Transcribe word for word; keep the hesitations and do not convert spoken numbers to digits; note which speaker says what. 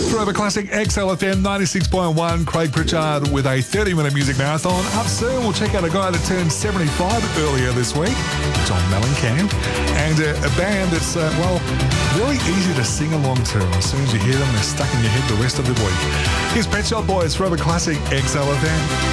Speaker 1: Forever Classic X L F M ninety-six point one. Craig Pritchard with a thirty-minute music marathon. Up soon, we'll check out a guy that turned seventy-five earlier this week, John Mellencamp, and a, a band that's, uh, well, really easy to sing along to. As soon as you hear them, they're stuck in your head the rest of the week. Here's Pet Shop Boys, Forever Classic X L F M.